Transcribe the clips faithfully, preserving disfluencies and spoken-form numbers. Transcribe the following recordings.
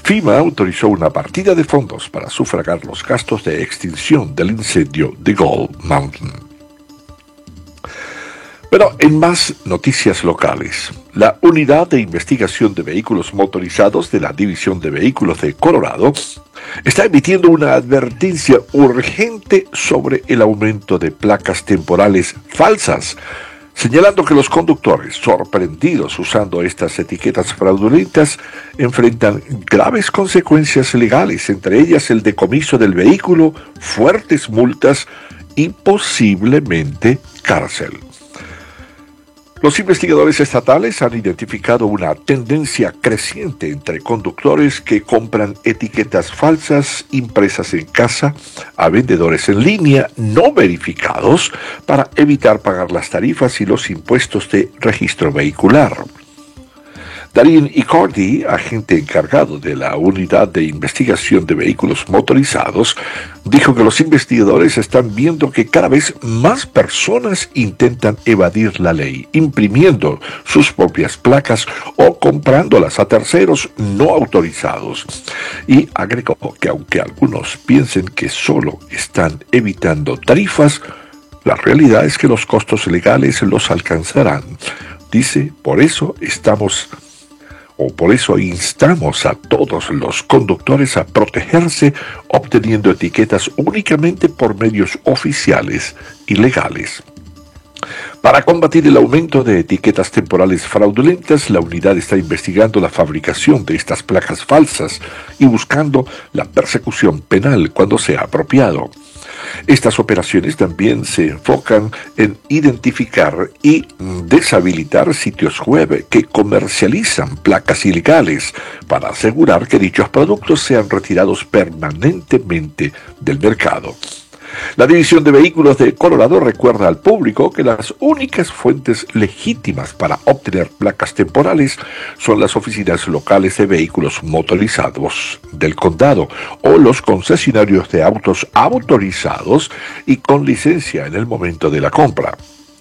FEMA autorizó una partida de fondos para sufragar los gastos de extinción del incendio de Gold Mountain. Pero en más noticias locales, la Unidad de Investigación de Vehículos Motorizados de la División de Vehículos de Colorado está emitiendo una advertencia urgente sobre el aumento de placas temporales falsas, señalando que los conductores sorprendidos usando estas etiquetas fraudulentas enfrentan graves consecuencias legales, entre ellas el decomiso del vehículo, fuertes multas y posiblemente cárcel. Los investigadores estatales han identificado una tendencia creciente entre conductores que compran etiquetas falsas impresas en casa a vendedores en línea no verificados para evitar pagar las tarifas y los impuestos de registro vehicular. Darren Icardi, agente encargado de la Unidad de Investigación de Vehículos Motorizados, dijo que los investigadores están viendo que cada vez más personas intentan evadir la ley, imprimiendo sus propias placas o comprándolas a terceros no autorizados. Y agregó que aunque algunos piensen que solo están evitando tarifas, la realidad es que los costos legales los alcanzarán. Dice, por eso estamos... o por eso instamos a todos los conductores a protegerse obteniendo etiquetas únicamente por medios oficiales y legales. Para combatir el aumento de etiquetas temporales fraudulentas, la unidad está investigando la fabricación de estas placas falsas y buscando la persecución penal cuando sea apropiado. Estas operaciones también se enfocan en identificar y deshabilitar sitios web que comercializan placas ilegales para asegurar que dichos productos sean retirados permanentemente del mercado. La División de Vehículos de Colorado recuerda al público que las únicas fuentes legítimas para obtener placas temporales son las oficinas locales de vehículos motorizados del condado o los concesionarios de autos autorizados y con licencia en el momento de la compra.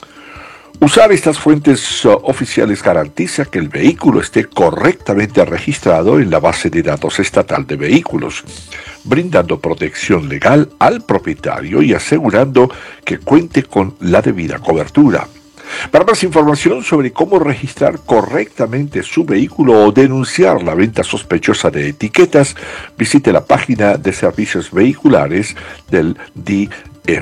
Usar estas fuentes uh, oficiales garantiza que el vehículo esté correctamente registrado en la base de datos estatal de vehículos, brindando protección legal al propietario y asegurando que cuente con la debida cobertura. Para más información sobre cómo registrar correctamente su vehículo o denunciar la venta sospechosa de etiquetas, visite la página de servicios vehiculares del D M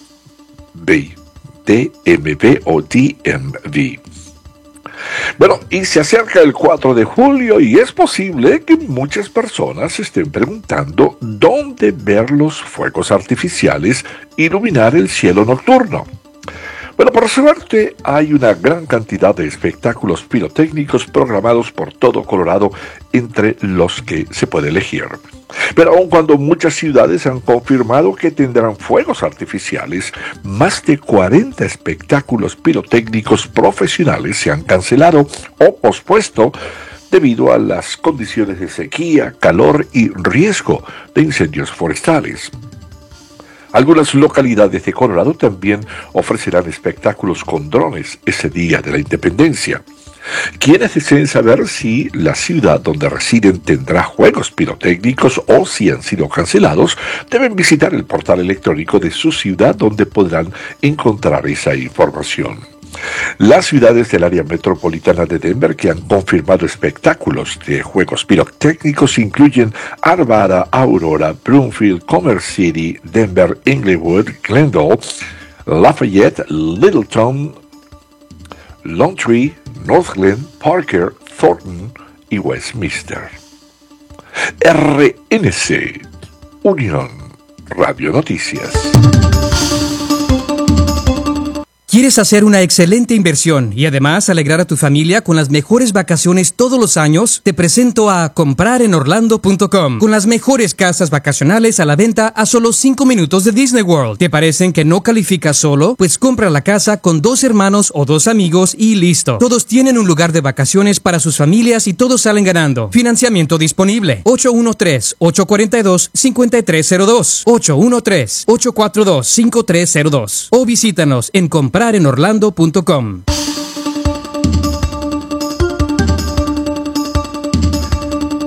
V. D M V o D M V. Bueno, y se acerca el cuatro de julio y es posible que muchas personas estén preguntando dónde ver los fuegos artificiales iluminar el cielo nocturno. Bueno, por suerte hay una gran cantidad de espectáculos pirotécnicos programados por todo Colorado entre los que se puede elegir. Pero aun cuando muchas ciudades han confirmado que tendrán fuegos artificiales, más de cuarenta espectáculos pirotécnicos profesionales se han cancelado o pospuesto debido a las condiciones de sequía, calor y riesgo de incendios forestales. Algunas localidades de Colorado también ofrecerán espectáculos con drones ese día de la independencia. Quienes deseen saber si la ciudad donde residen tendrá juegos pirotécnicos o si han sido cancelados, deben visitar el portal electrónico de su ciudad donde podrán encontrar esa información. Las ciudades del área metropolitana de Denver que han confirmado espectáculos de juegos pirotécnicos incluyen Arvada, Aurora, Broomfield, Commerce City, Denver, Inglewood, Glendale, Lafayette, Littleton, Lone Tree, Northglen, Parker, Thornton y Westminster. R N C, Unión Radio Noticias. ¿Quieres hacer una excelente inversión y además alegrar a tu familia con las mejores vacaciones todos los años? Te presento a comprar en orlando punto com, con las mejores casas vacacionales a la venta a solo cinco minutos de Disney World. ¿Te parecen que no calificas solo? Pues compra la casa con dos hermanos o dos amigos y listo. Todos tienen un lugar de vacaciones para sus familias y todos salen ganando. Financiamiento disponible. ocho uno tres, ocho cuatro dos, cinco tres cero dos. ocho uno tres, ocho cuatro dos, cinco tres cero dos. O visítanos en comprar en orlando punto com.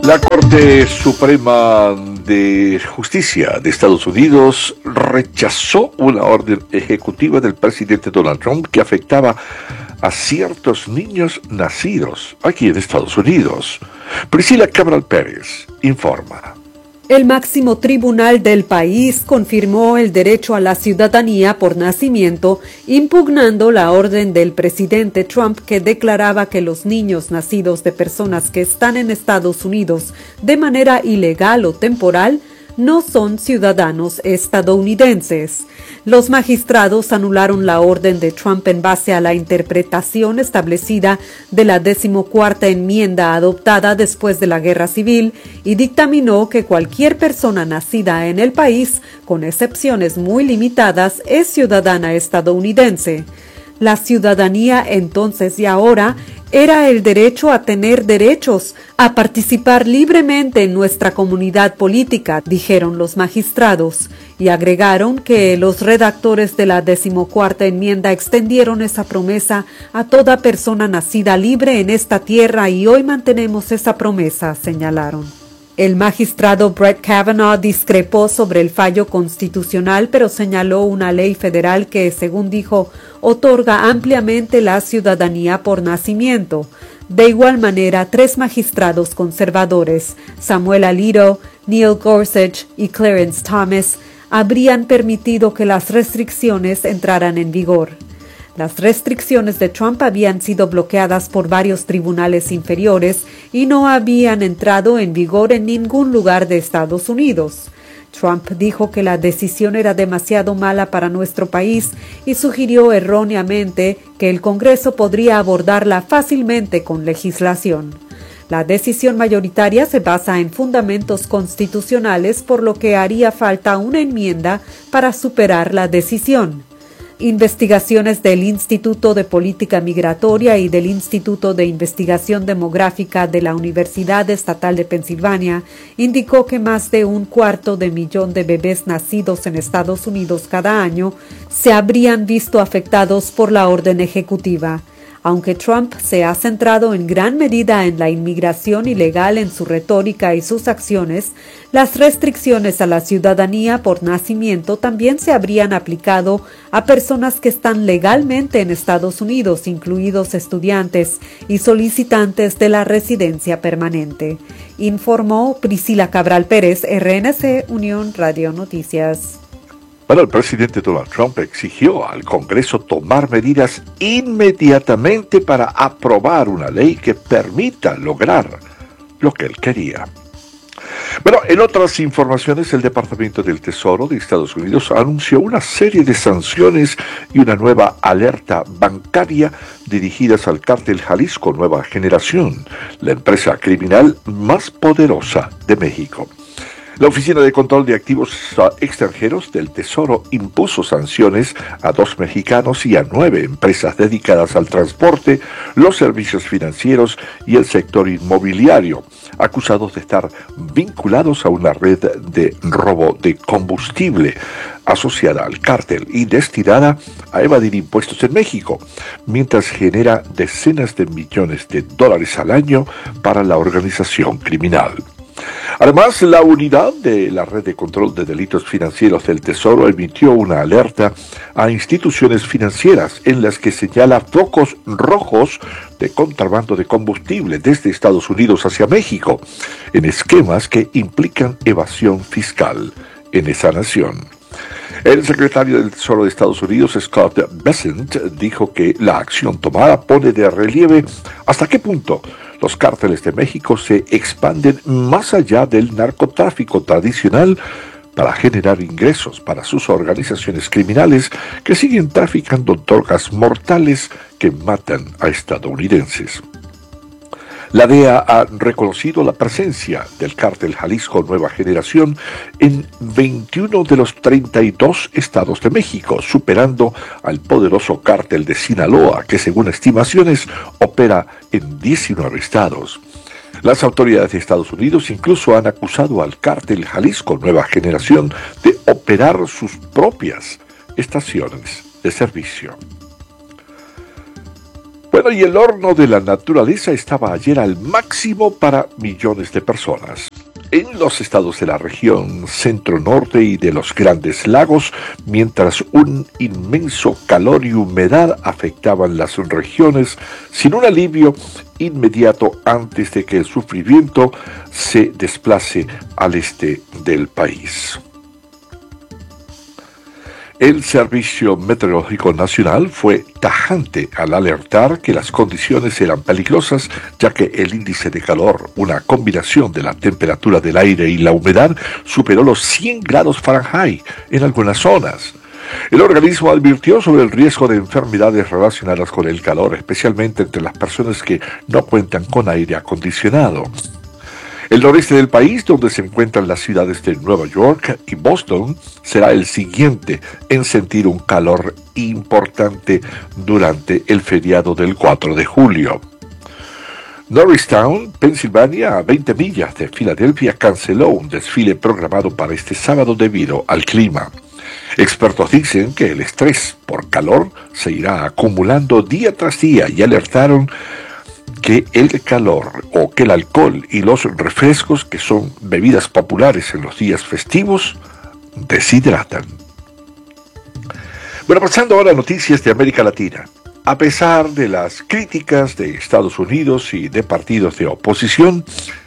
La Corte Suprema de Justicia de Estados Unidos rechazó una orden ejecutiva del presidente Donald Trump que afectaba a ciertos niños nacidos aquí en Estados Unidos. Priscila Cabral Pérez informa. El máximo tribunal del país confirmó el derecho a la ciudadanía por nacimiento, impugnando la orden del presidente Trump que declaraba que los niños nacidos de personas que están en Estados Unidos de manera ilegal o temporal no son ciudadanos estadounidenses. Los magistrados anularon la orden de Trump en base a la interpretación establecida de la decimocuarta enmienda adoptada después de la Guerra Civil y dictaminó que cualquier persona nacida en el país, con excepciones muy limitadas, es ciudadana estadounidense. La ciudadanía entonces y ahora era el derecho a tener derechos, a participar libremente en nuestra comunidad política, dijeron los magistrados, y agregaron que los redactores de la decimocuarta enmienda extendieron esa promesa a toda persona nacida libre en esta tierra y hoy mantenemos esa promesa, señalaron. El magistrado Brett Kavanaugh discrepó sobre el fallo constitucional, pero señaló una ley federal que, según dijo, otorga ampliamente la ciudadanía por nacimiento. De igual manera, tres magistrados conservadores, Samuel Alito, Neil Gorsuch y Clarence Thomas, habrían permitido que las restricciones entraran en vigor. Las restricciones de Trump habían sido bloqueadas por varios tribunales inferiores y no habían entrado en vigor en ningún lugar de Estados Unidos. Trump dijo que la decisión era demasiado mala para nuestro país y sugirió erróneamente que el Congreso podría abordarla fácilmente con legislación. La decisión mayoritaria se basa en fundamentos constitucionales, por lo que haría falta una enmienda para superar la decisión. Investigaciones del Instituto de Política Migratoria y del Instituto de Investigación Demográfica de la Universidad Estatal de Pensilvania indicó que más de un cuarto de millón de bebés nacidos en Estados Unidos cada año se habrían visto afectados por la orden ejecutiva. Aunque Trump se ha centrado en gran medida en la inmigración ilegal en su retórica y sus acciones, las restricciones a la ciudadanía por nacimiento también se habrían aplicado a personas que están legalmente en Estados Unidos, incluidos estudiantes y solicitantes de la residencia permanente, informó Priscila Cabral Pérez, R N C, Unión Radio Noticias. Bueno, el presidente Donald Trump exigió al Congreso tomar medidas inmediatamente para aprobar una ley que permita lograr lo que él quería. Bueno, en otras informaciones, el Departamento del Tesoro de Estados Unidos anunció una serie de sanciones y una nueva alerta bancaria dirigidas al cártel Jalisco Nueva Generación, la empresa criminal más poderosa de México. La Oficina de Control de Activos Extranjeros del Tesoro impuso sanciones a dos mexicanos y a nueve empresas dedicadas al transporte, los servicios financieros y el sector inmobiliario, acusados de estar vinculados a una red de robo de combustible asociada al cártel y destinada a evadir impuestos en México, mientras genera decenas de millones de dólares al año para la organización criminal. Además, la unidad de la Red de Control de Delitos Financieros del Tesoro emitió una alerta a instituciones financieras en las que señala focos rojos de contrabando de combustible desde Estados Unidos hacia México, en esquemas que implican evasión fiscal en esa nación. El secretario del Tesoro de Estados Unidos, Scott Bessent, dijo que la acción tomada pone de relieve hasta qué punto los cárteles de México se expanden más allá del narcotráfico tradicional para generar ingresos para sus organizaciones criminales que siguen traficando drogas mortales que matan a estadounidenses. La D E A ha reconocido la presencia del cártel Jalisco Nueva Generación en veintiuno de los treinta y dos estados de México, superando al poderoso cártel de Sinaloa, que según estimaciones opera en diecinueve estados. Las autoridades de Estados Unidos incluso han acusado al cártel Jalisco Nueva Generación de operar sus propias estaciones de servicio. Bueno, y el horno de la naturaleza estaba ayer al máximo para millones de personas. En los estados de la región centro-norte y de los Grandes Lagos, mientras un inmenso calor y humedad afectaban las regiones sin un alivio inmediato antes de que el sufrimiento se desplace al este del país. El Servicio Meteorológico Nacional fue tajante al alertar que las condiciones eran peligrosas, ya que el índice de calor, una combinación de la temperatura del aire y la humedad, superó los cien grados Fahrenheit en algunas zonas. El organismo advirtió sobre el riesgo de enfermedades relacionadas con el calor, especialmente entre las personas que no cuentan con aire acondicionado. El noreste del país, donde se encuentran las ciudades de Nueva York y Boston, será el siguiente en sentir un calor importante durante el feriado del cuatro de julio. Norristown, Pensilvania, a veinte millas de Filadelfia, canceló un desfile programado para este sábado debido al clima. Expertos dicen que el estrés por calor se irá acumulando día tras día y alertaron que el calor o que el alcohol y los refrescos, que son bebidas populares en los días festivos, deshidratan. Bueno, pasando ahora a noticias de América Latina. A pesar de las críticas de Estados Unidos y de partidos de oposición,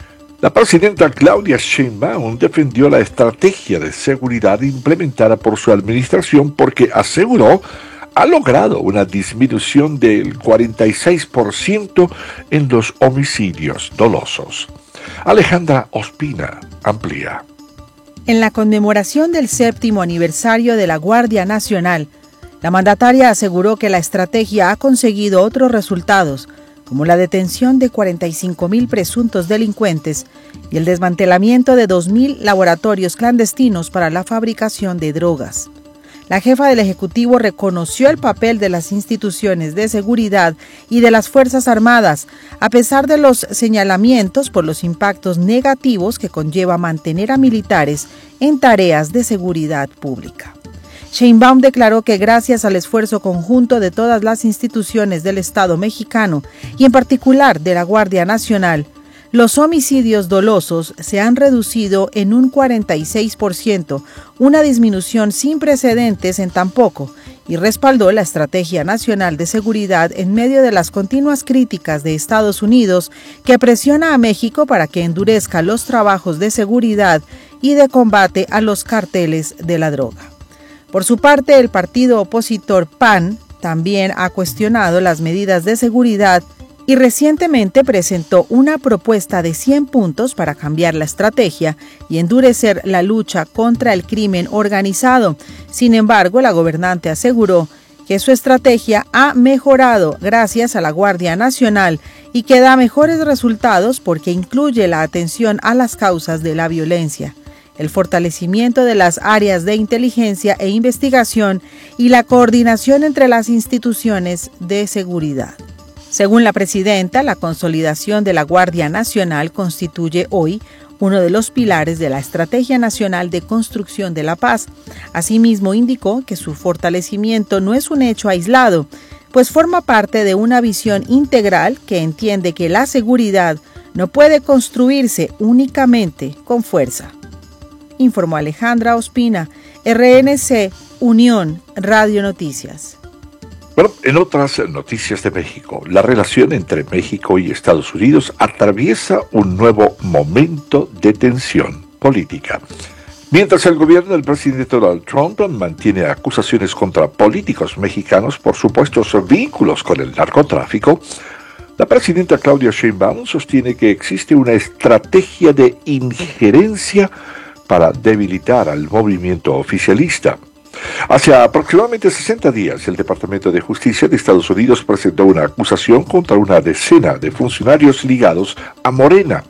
la presidenta Claudia Sheinbaum defendió la estrategia de seguridad implementada por su administración porque aseguró ha logrado una disminución del cuarenta y seis por ciento en los homicidios dolosos. Alejandra Ospina amplía. En la conmemoración del séptimo aniversario de la Guardia Nacional, la mandataria aseguró que la estrategia ha conseguido otros resultados, como la detención de cuarenta y cinco mil presuntos delincuentes y el desmantelamiento de dos mil laboratorios clandestinos para la fabricación de drogas. La jefa del Ejecutivo reconoció el papel de las instituciones de seguridad y de las Fuerzas Armadas, a pesar de los señalamientos por los impactos negativos que conlleva mantener a militares en tareas de seguridad pública. Sheinbaum declaró que gracias al esfuerzo conjunto de todas las instituciones del Estado mexicano y en particular de la Guardia Nacional, los homicidios dolosos se han reducido en un cuarenta y seis por ciento, una disminución sin precedentes en tan poco, y respaldó la Estrategia Nacional de Seguridad en medio de las continuas críticas de Estados Unidos que presiona a México para que endurezca los trabajos de seguridad y de combate a los carteles de la droga. Por su parte, el partido opositor P A N también ha cuestionado las medidas de seguridad y recientemente presentó una propuesta de cien puntos para cambiar la estrategia y endurecer la lucha contra el crimen organizado. Sin embargo, la gobernante aseguró que su estrategia ha mejorado gracias a la Guardia Nacional y que da mejores resultados porque incluye la atención a las causas de la violencia, el fortalecimiento de las áreas de inteligencia e investigación y la coordinación entre las instituciones de seguridad. Según la presidenta, la consolidación de la Guardia Nacional constituye hoy uno de los pilares de la Estrategia Nacional de Construcción de la Paz. Asimismo, indicó que su fortalecimiento no es un hecho aislado, pues forma parte de una visión integral que entiende que la seguridad no puede construirse únicamente con fuerza. Informó Alejandra Ospina, R N C, Unión, Radio Noticias. Bueno, en otras noticias de México, la relación entre México y Estados Unidos atraviesa un nuevo momento de tensión política. Mientras el gobierno del presidente Donald Trump mantiene acusaciones contra políticos mexicanos por supuestos vínculos con el narcotráfico, la presidenta Claudia Sheinbaum sostiene que existe una estrategia de injerencia para debilitar al movimiento oficialista. Hace aproximadamente sesenta días, el Departamento de Justicia de Estados Unidos presentó una acusación contra una decena de funcionarios ligados a Morena,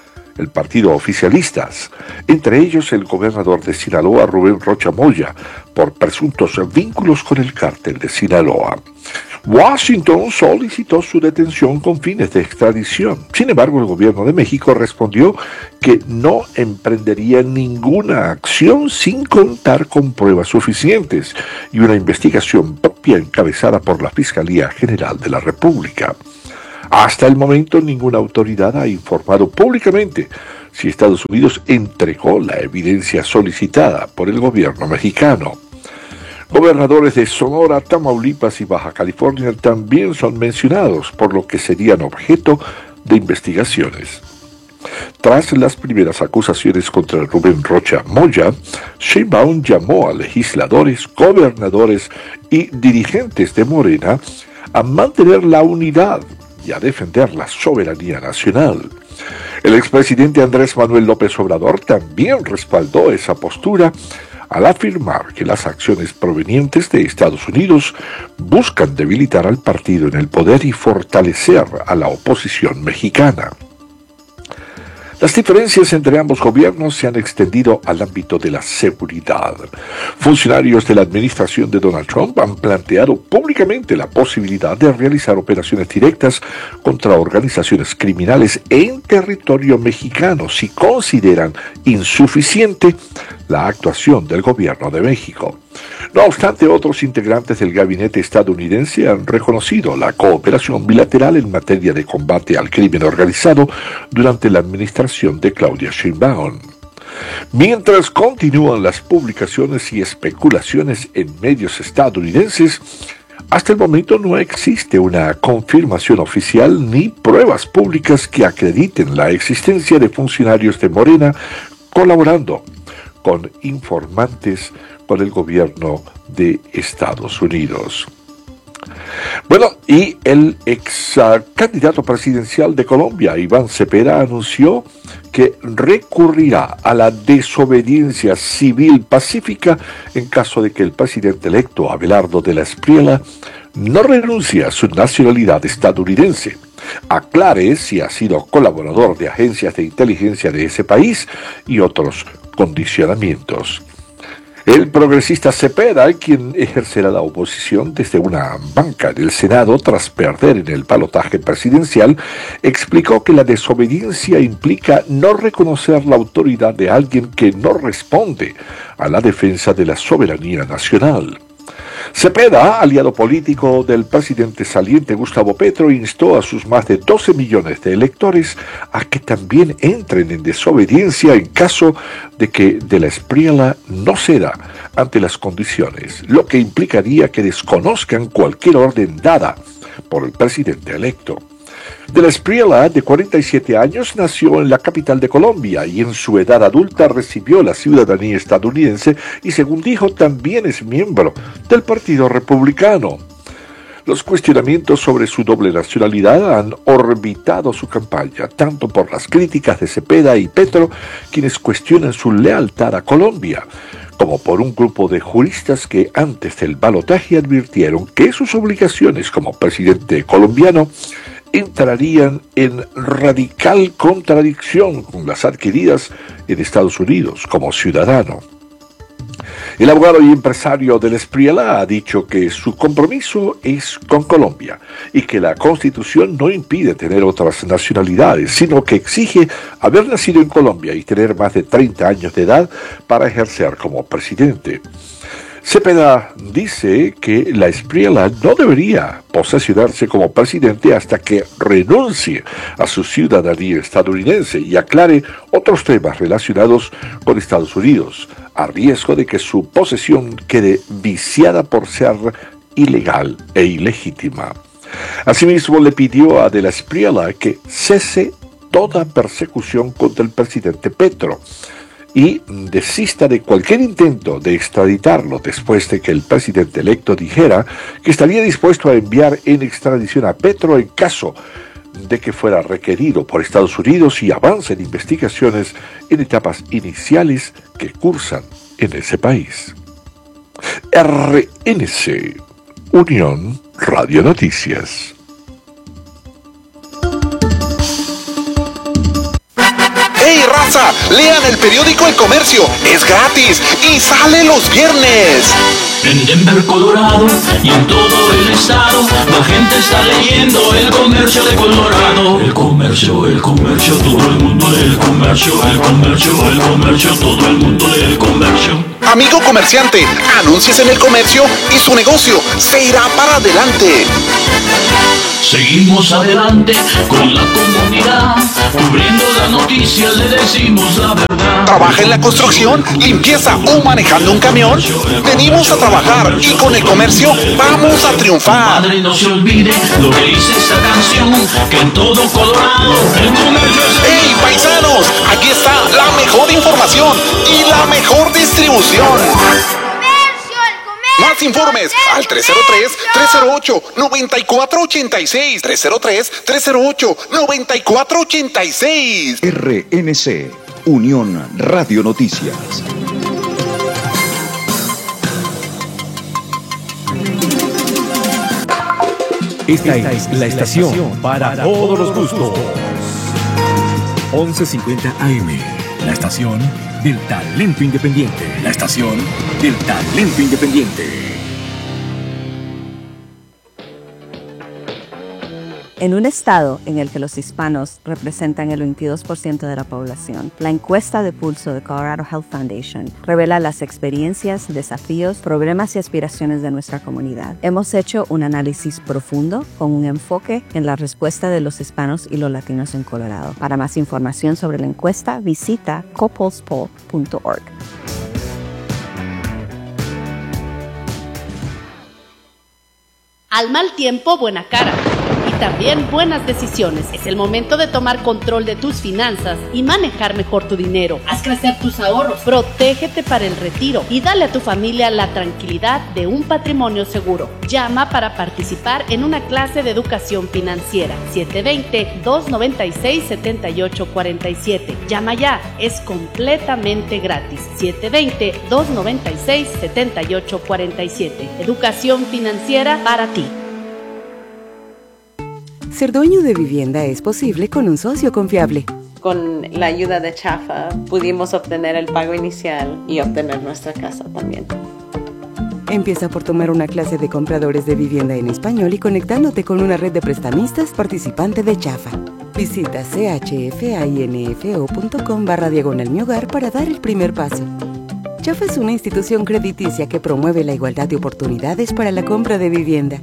el partido oficialista, entre ellos el gobernador de Sinaloa, Rubén Rocha Moya, por presuntos vínculos con el cártel de Sinaloa. Washington solicitó su detención con fines de extradición. Sin embargo, el gobierno de México respondió que no emprendería ninguna acción sin contar con pruebas suficientes y una investigación propia encabezada por la Fiscalía General de la República. Hasta el momento, ninguna autoridad ha informado públicamente si Estados Unidos entregó la evidencia solicitada por el gobierno mexicano. Gobernadores de Sonora, Tamaulipas y Baja California también son mencionados, por lo que serían objeto de investigaciones. Tras las primeras acusaciones contra Rubén Rocha Moya, Sheinbaum llamó a legisladores, gobernadores y dirigentes de Morena a mantener la unidad y a defender la soberanía nacional. El expresidente Andrés Manuel López Obrador también respaldó esa postura al afirmar que las acciones provenientes de Estados Unidos buscan debilitar al partido en el poder y fortalecer a la oposición mexicana. Las diferencias entre ambos gobiernos se han extendido al ámbito de la seguridad. Funcionarios de la administración de Donald Trump han planteado públicamente la posibilidad de realizar operaciones directas contra organizaciones criminales en territorio mexicano si consideran insuficiente la actuación del gobierno de México. No obstante, otros integrantes del gabinete estadounidense han reconocido la cooperación bilateral en materia de combate al crimen organizado durante la administración de Claudia Sheinbaum. Mientras continúan las publicaciones y especulaciones en medios estadounidenses, hasta el momento no existe una confirmación oficial ni pruebas públicas que acrediten la existencia de funcionarios de Morena colaborando con informantes con el gobierno de Estados Unidos. Bueno, y el ex uh, candidato presidencial de Colombia, Iván Cepeda, anunció que recurrirá a la desobediencia civil pacífica en caso de que el presidente electo, Abelardo de la Espriella, no renuncie a su nacionalidad estadounidense, aclare si ha sido colaborador de agencias de inteligencia de ese país y otros condicionamientos. El progresista Cepeda, quien ejercerá la oposición desde una banca del Senado tras perder en el balotaje presidencial, explicó que la desobediencia implica no reconocer la autoridad de alguien que no responde a la defensa de la soberanía nacional. Cepeda, aliado político del presidente saliente Gustavo Petro, instó a sus más de doce millones de electores a que también entren en desobediencia en caso de que de la Espriella no ceda ante las condiciones, lo que implicaría que desconozcan cualquier orden dada por el presidente electo. De la Espriella, de cuarenta y siete años, nació en la capital de Colombia y en su edad adulta recibió la ciudadanía estadounidense y, según dijo, también es miembro del Partido Republicano. Los cuestionamientos sobre su doble nacionalidad han orbitado su campaña, tanto por las críticas de Cepeda y Petro, quienes cuestionan su lealtad a Colombia, como por un grupo de juristas que antes del balotaje advirtieron que sus obligaciones como presidente colombiano entrarían en radical contradicción con las adquiridas en Estados Unidos como ciudadano. El abogado y empresario de la Espriella ha dicho que su compromiso es con Colombia y que la Constitución no impide tener otras nacionalidades, sino que exige haber nacido en Colombia y tener más de treinta años de edad para ejercer como presidente. Cepeda dice que la Espriella no debería posesionarse como presidente hasta que renuncie a su ciudadanía estadounidense y aclare otros temas relacionados con Estados Unidos, a riesgo de que su posesión quede viciada por ser ilegal e ilegítima. Asimismo, le pidió a de la Espriella que cese toda persecución contra el presidente Petro y desista de cualquier intento de extraditarlo después de que el presidente electo dijera que estaría dispuesto a enviar en extradición a Petro en caso de que fuera requerido por Estados Unidos y avancen investigaciones en etapas iniciales que cursan en ese país. R N C, Unión Radio Noticias. ¡Hey, Rafa! casa. Lean el periódico El Comercio. Es gratis y sale los viernes. En Denver, Colorado y en todo el estado, la gente está leyendo El Comercio de Colorado. El Comercio, El Comercio, todo el mundo lee El Comercio. El Comercio, El Comercio, todo el mundo lee El Comercio. Amigo comerciante, anúnciese en El Comercio y su negocio se irá para adelante. Seguimos adelante con la comunidad, cubriendo las noticias, le decimos la verdad. ¿Trabaja en la construcción, limpieza o manejando un camión? Venimos a trabajar y con El Comercio vamos a triunfar. Padre, no se olvide lo que dice esta canción, que en todo Colorado El Comercio es... ¡Hey, paisanos! Aquí está la mejor información y la mejor distribución. Más informes al tres cero tres, tres cero ocho, nueve cuatro ocho seis. tres cero tres, tres cero ocho, nueve cuatro ocho seis. R N C, Unión Radio Noticias. Esta es la estación para todos los gustos. once cincuenta A M, la estación del talento independiente. La estación del talento independiente. En un estado en el que los hispanos representan el veintidós por ciento de la población, la encuesta de pulso de Colorado Health Foundation revela las experiencias, desafíos, problemas y aspiraciones de nuestra comunidad. Hemos hecho un análisis profundo con un enfoque en la respuesta de los hispanos y los latinos en Colorado. Para más información sobre la encuesta, visita copulse poll punto org. Al mal tiempo, buena cara. Y también buenas decisiones. Es el momento de tomar control de tus finanzas y manejar mejor tu dinero. Haz crecer tus ahorros. Protégete para el retiro y dale a tu familia la tranquilidad de un patrimonio seguro. Llama para participar en una clase de educación financiera. siete dos cero, dos nueve seis, siete ocho cuatro siete. Llama ya. Es completamente gratis. siete dos cero, dos nueve seis, siete ocho cuatro siete. Educación financiera para ti. Ser dueño de vivienda es posible con un socio confiable. Con la ayuda de Chafa pudimos obtener el pago inicial y obtener nuestra casa también. Empieza por tomar una clase de compradores de vivienda en español y conectándote con una red de prestamistas participante de Chafa. Visita chfainfo.com barra diagonal mi hogar para dar el primer paso. Chafa es una institución crediticia que promueve la igualdad de oportunidades para la compra de vivienda.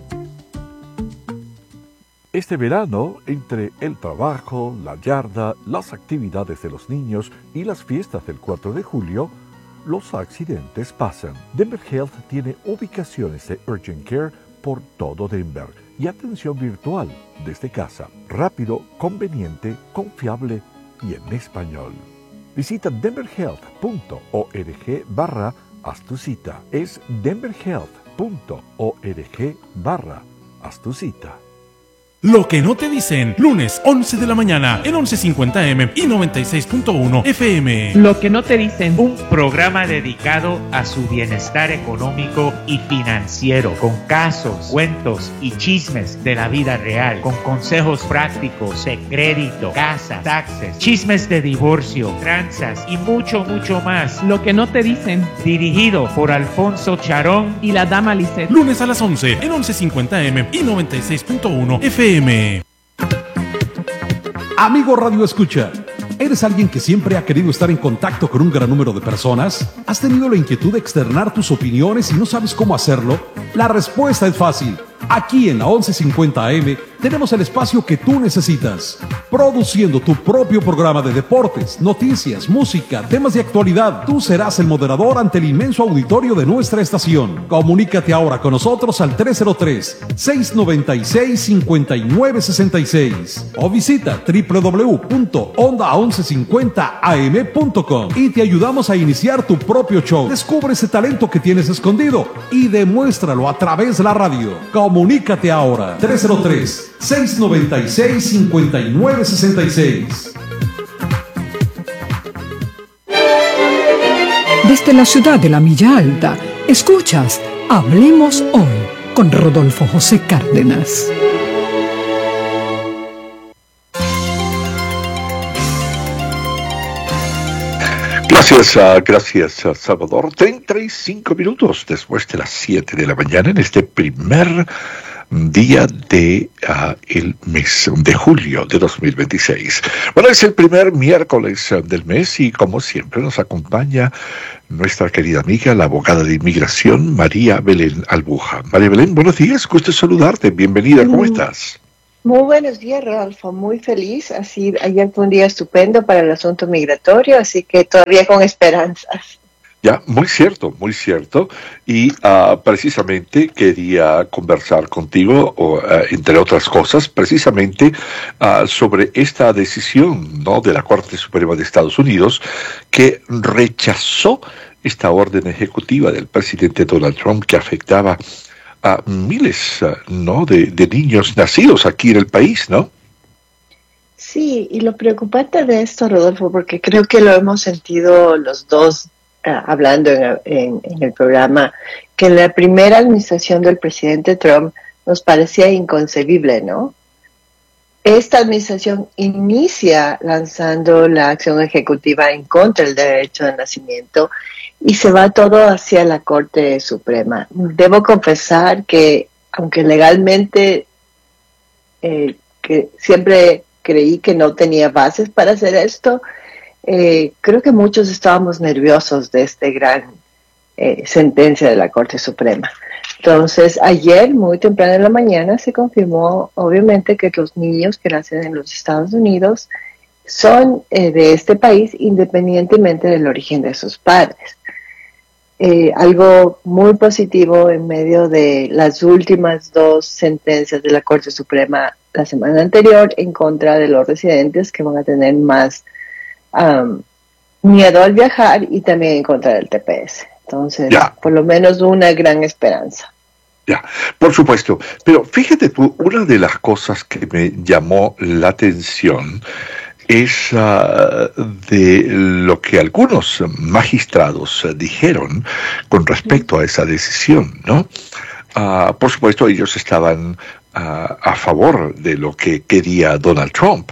Este verano, entre el trabajo, la yarda, las actividades de los niños y las fiestas del cuatro de julio, los accidentes pasan. Denver Health tiene ubicaciones de Urgent Care por todo Denver y atención virtual desde casa. Rápido, conveniente, confiable y en español. Visita denverhealth punto org barra haz tu cita. Es denverhealth punto org barra haz tu cita. Lo que no te dicen, lunes once de la mañana en once cincuenta A M y noventa y seis punto uno F M. Lo que no te dicen, un programa dedicado a su bienestar económico y financiero, con casos, cuentos y chismes de la vida real, con consejos prácticos de crédito, casa, taxes, chismes de divorcio, tranzas y mucho, mucho más. Lo que no te dicen, dirigido por Alfonso Charón y la dama Lisset. Lunes a las once en once cincuenta A M y noventa y seis punto uno F M. Amigo Radio Escucha, ¿eres alguien que siempre ha querido estar en contacto con un gran número de personas? ¿Has tenido la inquietud de externar tus opiniones y no sabes cómo hacerlo? La respuesta es fácil. Aquí en la once cincuenta A M tenemos el espacio que tú necesitas, produciendo tu propio programa de deportes, noticias, música, temas de actualidad. Tú serás el moderador ante el inmenso auditorio de nuestra estación. Comunícate ahora con nosotros al tres cero tres, seis nueve seis, cinco nueve seis seis o visita doble u doble u doble u punto onda once cincuenta a m punto com y te ayudamos a iniciar tu propio show. Descubre ese talento que tienes escondido y demuéstralo a través de la radio. Comunícate ahora, tres cero tres, seis nueve seis, cinco nueve seis seis. Desde la ciudad de la Milla Alta, escuchas Hablemos Hoy con Rodolfo José Cárdenas. Gracias, uh, gracias, uh, Salvador. treinta y cinco minutos después de las siete de la mañana en este primer día de uh, el mes de julio de dos mil veintiséis. Bueno, es el primer miércoles uh, del mes y como siempre nos acompaña nuestra querida amiga, la abogada de inmigración, María Belén Albuja. María Belén, buenos días, gusto saludarte, bienvenida, ¿cómo estás? Muy buenos días, Rodolfo, muy feliz. Así, ayer fue un día estupendo para el asunto migratorio, así que todavía con esperanzas. Ya, muy cierto, muy cierto. Y uh, precisamente quería conversar contigo, o, uh, entre otras cosas, precisamente uh, sobre esta decisión, ¿no?, de la Corte Suprema de Estados Unidos, que rechazó esta orden ejecutiva del presidente Donald Trump que afectaba a miles, uh, ¿no?, de, de niños nacidos aquí en el país, ¿no? Sí, y lo preocupante de esto, Rodolfo, porque creo que lo hemos sentido los dos uh, hablando en, en, en el programa, que en la primera administración del presidente Trump nos parecía inconcebible, ¿no? Esta administración inicia lanzando la acción ejecutiva en contra del derecho de nacimiento y se va todo hacia la Corte Suprema. Debo confesar que, aunque legalmente eh, que siempre creí que no tenía bases para hacer esto, eh, creo que muchos estábamos nerviosos de esta gran eh, sentencia de la Corte Suprema. Entonces, ayer, muy temprano en la mañana, se confirmó, obviamente, que los niños que nacen en los Estados Unidos son eh, de este país independientemente del origen de sus padres. Eh, algo muy positivo en medio de las últimas dos sentencias de la Corte Suprema la semana anterior en contra de los residentes que van a tener más um, miedo al viajar y también en contra del T P S. Entonces, ya, por lo menos una gran esperanza. Ya, por supuesto. Pero fíjate tú, una de las cosas que me llamó la atención es uh, de lo que algunos magistrados uh, dijeron con respecto a esa decisión, ¿no? Uh, por supuesto, ellos estaban uh, a favor de lo que quería Donald Trump.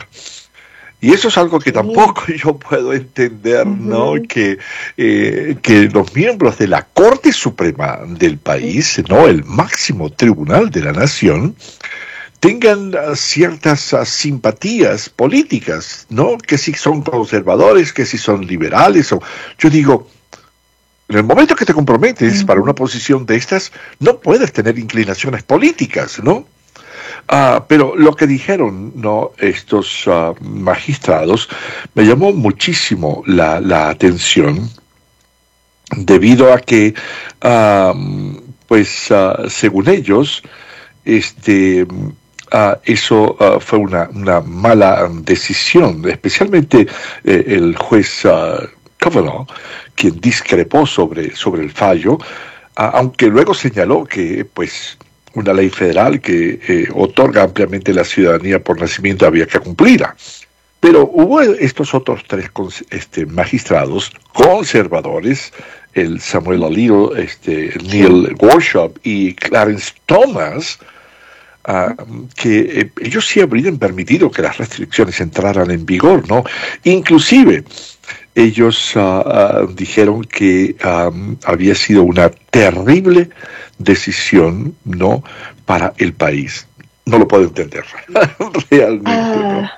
Y eso es algo que tampoco yo puedo entender, ¿no? Uh-huh. Que, eh, que los miembros de la Corte Suprema del país, ¿no?, el máximo tribunal de la nación, tengan uh, ciertas uh, simpatías políticas, ¿no? Que si son conservadores, que si son liberales. O, yo digo, en el momento que te comprometes uh-huh. para una posición de estas, no puedes tener inclinaciones políticas, ¿no? Uh, pero lo que dijeron, no, estos uh, magistrados me llamó muchísimo la, la atención, debido a que, uh, pues, uh, según ellos, este, uh, eso uh, fue una, una mala decisión, especialmente eh, el juez uh, Kavanaugh, quien discrepó sobre, sobre el fallo, uh, aunque luego señaló que, pues, una ley federal que eh, otorga ampliamente la ciudadanía por nacimiento había que cumplirla. Pero hubo estos otros tres este, magistrados conservadores, el Samuel Alito, este, Neil Gorsuch y Clarence Thomas, uh, que eh, ellos sí habrían permitido que las restricciones entraran en vigor, ¿no? Inclusive, ellos uh, uh, dijeron que um, había sido una terrible decisión, ¿no?, para el país. No lo puedo entender realmente, ah, ¿no?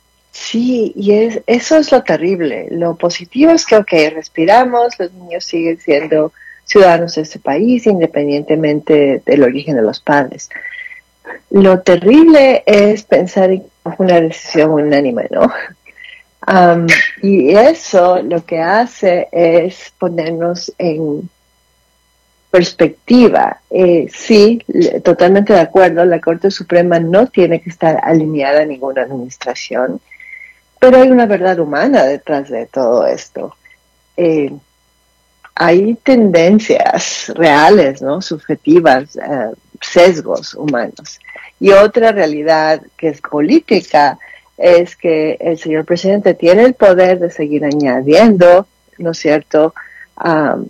Sí, y es, eso es lo terrible. Lo positivo es que, ok, respiramos, los niños siguen siendo ciudadanos de este país independientemente del origen de los padres. Lo terrible es pensar en una decisión unánime, ¿no? Um, y eso lo que hace es ponernos en perspectiva. Eh, sí, totalmente de acuerdo, la Corte Suprema no tiene que estar alineada a ninguna administración, pero hay una verdad humana detrás de todo esto. Eh, hay tendencias reales, ¿no?, subjetivas, eh, sesgos humanos. Y otra realidad que es política es que el señor presidente tiene el poder de seguir añadiendo, ¿no es cierto?, um,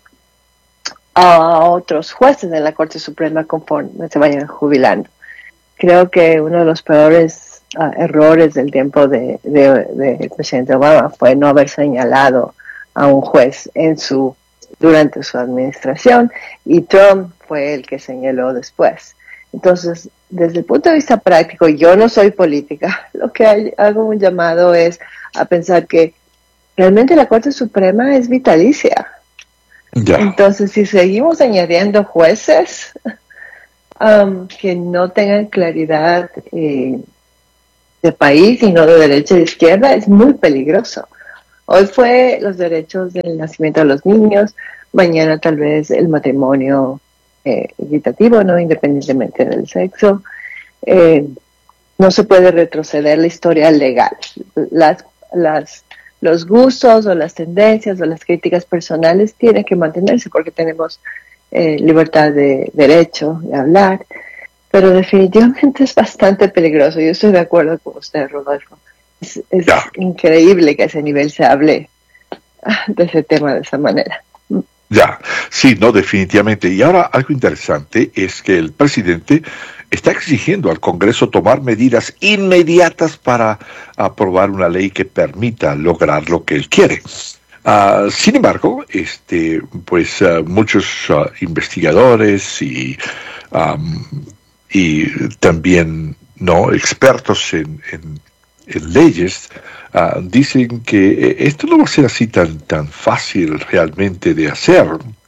a otros jueces en la Corte Suprema conforme se vayan jubilando. Creo que uno de los peores uh, errores del tiempo del de, de, de presidente Obama fue no haber señalado a un juez en su durante su administración, y Trump fue el que señaló después. Entonces, desde el punto de vista práctico, yo no soy política, lo que hay, hago un llamado es a pensar que realmente la Corte Suprema es vitalicia. Ya. Entonces, si seguimos añadiendo jueces um, que no tengan claridad eh, de país y no de derecha y de izquierda, es muy peligroso. Hoy fue los derechos del nacimiento de los niños, mañana tal vez el matrimonio eh, equitativo, no independientemente del sexo. Eh, no se puede retroceder la historia legal. Las, las, los gustos o las tendencias o las críticas personales tienen que mantenerse porque tenemos eh, libertad de derecho de hablar, pero definitivamente es bastante peligroso. Yo estoy de acuerdo con usted, Rodolfo. Es, es increíble que a ese nivel se hable de ese tema de esa manera. Ya, sí, no, definitivamente. Y ahora algo interesante es que el presidente está exigiendo al Congreso tomar medidas inmediatas para aprobar una ley que permita lograr lo que él quiere. Uh, sin embargo, este, pues uh, muchos uh, investigadores y, um, y también no expertos en, en en leyes uh, dicen que esto no va a ser así tan tan fácil realmente de hacer,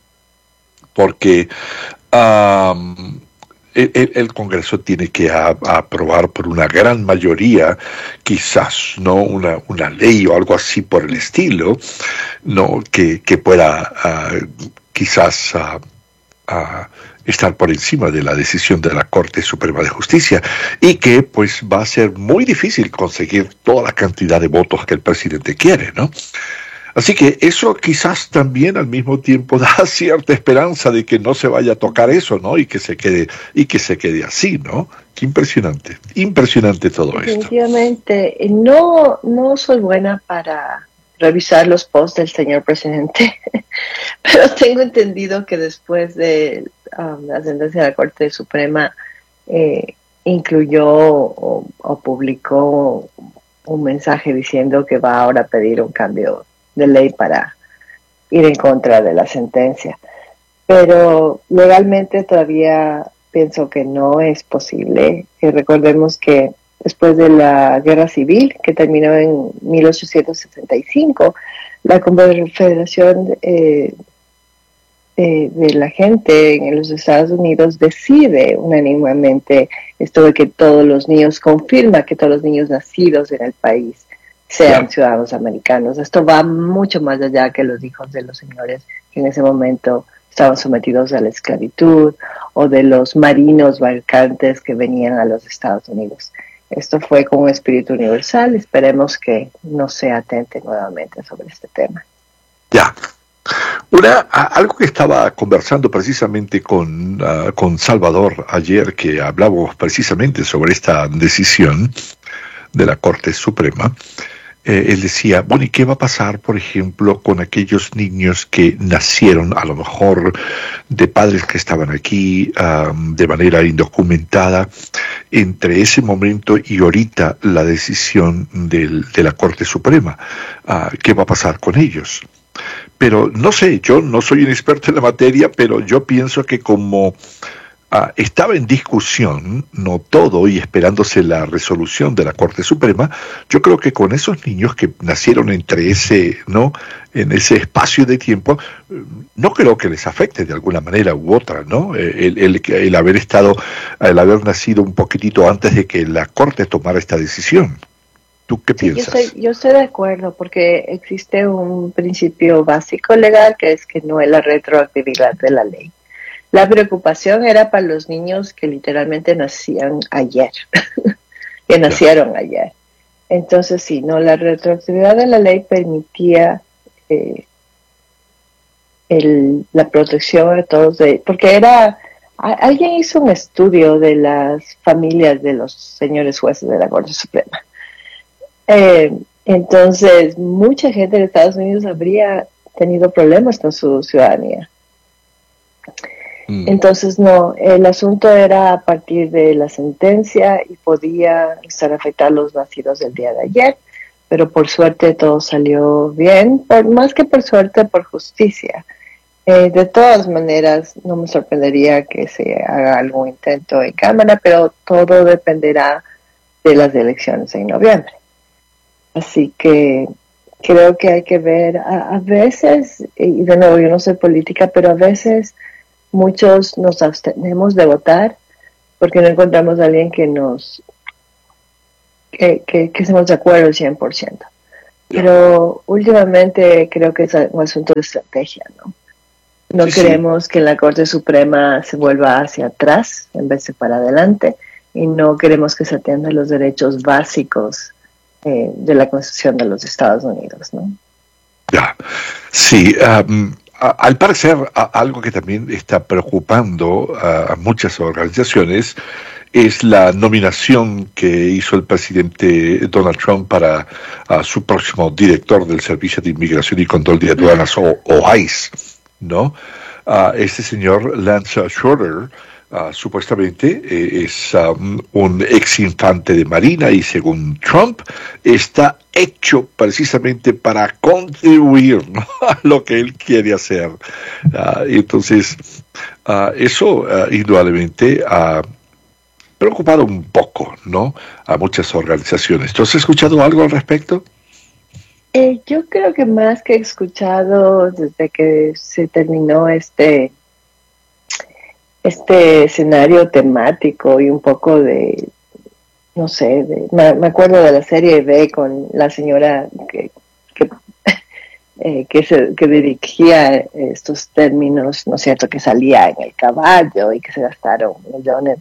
porque um, el, el Congreso tiene que a, a aprobar por una gran mayoría, quizás no una, una ley o algo así por el estilo, no que, que pueda uh, quizás uh, uh, estar por encima de la decisión de la Corte Suprema de Justicia, y que pues va a ser muy difícil conseguir toda la cantidad de votos que el presidente quiere, ¿no? Así que eso quizás también al mismo tiempo da cierta esperanza de que no se vaya a tocar eso, ¿no? Y que se quede, y que se quede así, ¿no? Qué impresionante, impresionante todo esto. Definitivamente, no, no soy buena para revisar los posts del señor presidente, pero tengo entendido que después de um, la sentencia de la Corte Suprema eh, incluyó o, o publicó un mensaje diciendo que va ahora a pedir un cambio de ley para ir en contra de la sentencia. Pero legalmente todavía pienso que no es posible. Y recordemos que después de la Guerra Civil, que terminó en mil ochocientos setenta y cinco, la Confederación eh, eh, de la gente en los Estados Unidos decide unánimemente esto de que todos los niños, confirma que todos los niños nacidos en el país sean ciudadanos americanos. Esto va mucho más allá que los hijos de los señores que en ese momento estaban sometidos a la esclavitud, o de los marinos mercantes que venían a los Estados Unidos. Esto fue con un espíritu universal. Esperemos que no se atente nuevamente sobre este tema. Ya. Una, algo que estaba conversando precisamente con, uh, con Salvador ayer, que hablábamos precisamente sobre esta decisión de la Corte Suprema. Eh, él decía, bueno, ¿y qué va a pasar, por ejemplo, con aquellos niños que nacieron a lo mejor de padres que estaban aquí um, de manera indocumentada entre ese momento y ahorita la decisión del, de la Corte Suprema? Uh, ¿Qué va a pasar con ellos? Pero no sé, yo no soy un experto en la materia, pero yo pienso que como Uh, estaba en discusión, no todo, y esperándose la resolución de la Corte Suprema, yo creo que con esos niños que nacieron entre ese, ¿no?, en ese espacio de tiempo, no creo que les afecte de alguna manera u otra, ¿no? El, el, el haber estado, el haber nacido un poquitito antes de que la Corte tomara esta decisión. ¿Tú qué sí, piensas? Yo estoy, yo estoy de acuerdo, porque existe un principio básico legal que es que no es la retroactividad de la ley. La preocupación era para los niños que literalmente nacían ayer, que nacieron ayer. Entonces, sí, no, la retroactividad de la ley permitía eh, el, la protección de todos, de, porque era, a, alguien hizo un estudio de las familias de los señores jueces de la Corte Suprema. Eh, entonces, mucha gente de Estados Unidos habría tenido problemas con su ciudadanía. Entonces, no, el asunto era a partir de la sentencia y podía estar afectar a los nacidos el día de ayer, pero por suerte todo salió bien, por, más que por suerte, por justicia. Eh, de todas maneras, no me sorprendería que se haga algún intento en Cámara, pero todo dependerá de las elecciones en noviembre. Así que creo que hay que ver, a, a veces, y de nuevo yo no soy política, pero a veces muchos nos abstenemos de votar porque no encontramos a alguien que nos, que, que, que estemos de acuerdo al cien por ciento. Pero últimamente creo que es un asunto de estrategia, ¿no? No sí, queremos sí. que la Corte Suprema se vuelva hacia atrás en vez de para adelante, y no queremos que se atiendan los derechos básicos eh, de la Constitución de los Estados Unidos, ¿no? Ya, sí. Um, a, al parecer, a, algo que también está preocupando a, a muchas organizaciones es la nominación que hizo el presidente Donald Trump para uh, su próximo director del Servicio de Inmigración y Control de Aduanas, o, o ICE, ¿no? Uh, este señor Lance Schroeder uh, supuestamente eh, es um, un ex infante de Marina y según Trump está hecho precisamente para contribuir, ¿no?, a lo que él quiere hacer. Uh, entonces, uh, eso uh, indudablemente ha uh, preocupado un poco, ¿no?, a muchas organizaciones. ¿Tú has escuchado algo al respecto? Eh, yo creo que más que he escuchado desde que se terminó este este escenario temático y un poco de, no sé, de, me, me acuerdo de la serie B con la señora que que, eh, que, se, que dirigía estos términos, ¿no es cierto?, que salía en el caballo y que se gastaron millones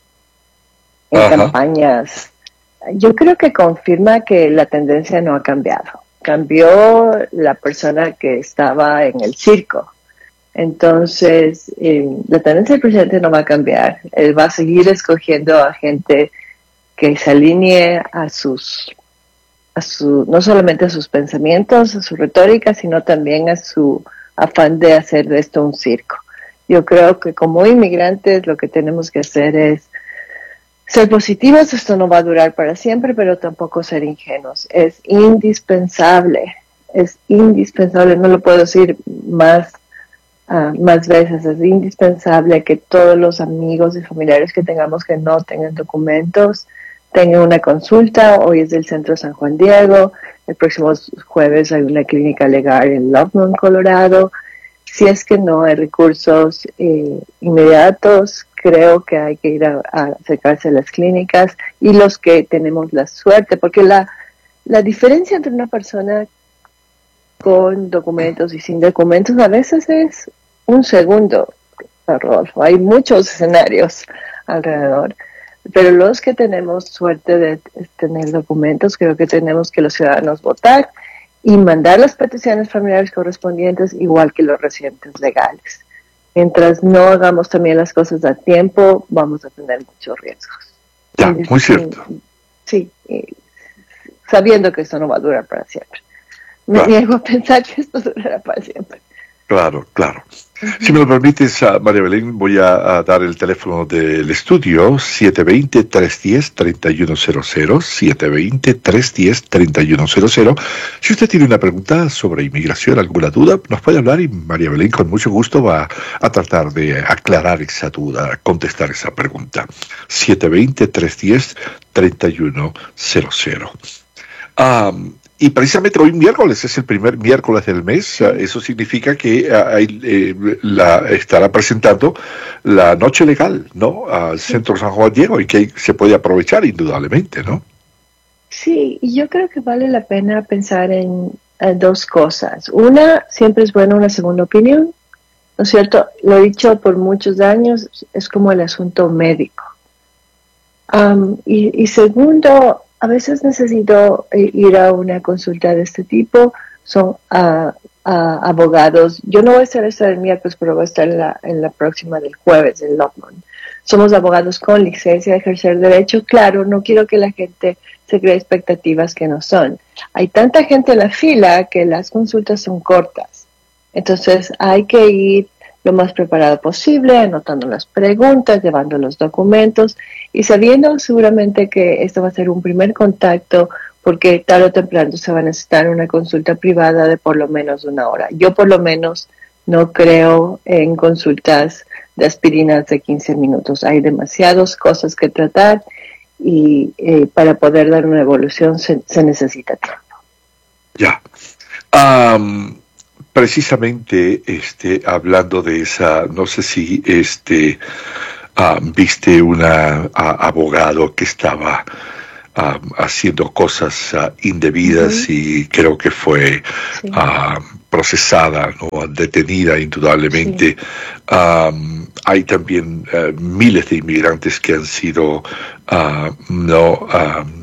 en, en campañas. Yo creo que confirma que la tendencia no ha cambiado. Cambió la persona que estaba en el circo. Entonces, eh, la tendencia del presidente no va a cambiar. Él va a seguir escogiendo a gente que se alinee a sus, a su, no solamente a sus pensamientos, a su retórica, sino también a su afán de hacer de esto un circo. Yo creo que como inmigrantes lo que tenemos que hacer es ser positivos. Esto no va a durar para siempre, pero tampoco ser ingenuos. Es indispensable, es indispensable, no lo puedo decir más, uh, más veces, es indispensable que todos los amigos y familiares que tengamos que no tengan documentos tengan una consulta. Hoy es del Centro San Juan Diego, el próximo jueves hay una clínica legal en Loveland, Colorado. Si es que no hay recursos eh, inmediatos, creo que hay que ir a, a acercarse a las clínicas, y los que tenemos la suerte, porque la, la diferencia entre una persona con documentos y sin documentos a veces es un segundo, Rodolfo. Hay muchos escenarios alrededor, pero los que tenemos suerte de tener documentos, creo que tenemos que los ciudadanos votar y mandar las peticiones familiares correspondientes, igual que los residentes legales. Mientras no hagamos también las cosas a tiempo, vamos a tener muchos riesgos. Ya, muy cierto. Sí, sabiendo que esto no va a durar para siempre. Me claro. niego a pensar que esto durará para siempre. Claro, claro. Uh-huh. Si me lo permites, uh, María Belén, voy a, a dar el teléfono del estudio, siete dos cero, tres uno cero, tres uno cero cero, siete dos cero, tres uno cero, tres uno cero cero. Si usted tiene una pregunta sobre inmigración, alguna duda, nos puede hablar y María Belén con mucho gusto va a tratar de aclarar esa duda, contestar esa pregunta. siete dos cero, tres uno cero, tres uno cero cero. Um, Y precisamente hoy miércoles es el primer miércoles del mes. Uh, eso significa que uh, eh, la, estará presentando la Noche Legal, ¿no?, al Centro San Juan Diego, y que se puede aprovechar indudablemente, ¿no? Sí, y yo creo que vale la pena pensar en, en dos cosas. Una, siempre es buena una segunda opinión, ¿no es cierto? Lo he dicho por muchos años, es como el asunto médico. Um, y, y segundo, a veces necesito ir a una consulta de este tipo. Son uh, uh, abogados. Yo no voy a estar esta el miércoles, pero voy a estar en la, en la próxima del jueves en Loveland. Somos abogados con licencia de ejercer derecho. Claro, no quiero que la gente se cree expectativas que no son. Hay tanta gente en la fila que las consultas son cortas. Entonces hay que ir lo más preparado posible, anotando las preguntas, llevando los documentos y sabiendo seguramente que esto va a ser un primer contacto porque tarde o temprano se va a necesitar una consulta privada de por lo menos una hora. Yo por lo menos no creo en consultas de aspirinas de quince minutos. Hay demasiadas cosas que tratar y eh, para poder dar una evolución se, se necesita tiempo. Ya. Um, precisamente, este, hablando de esa, no sé si este, uh, viste una uh, abogado que estaba uh, haciendo cosas uh, indebidas uh-huh. y creo que fue sí. uh, procesada, ¿no? Detenida indudablemente. Sí. Um, hay también uh, miles de inmigrantes que han sido uh, no um,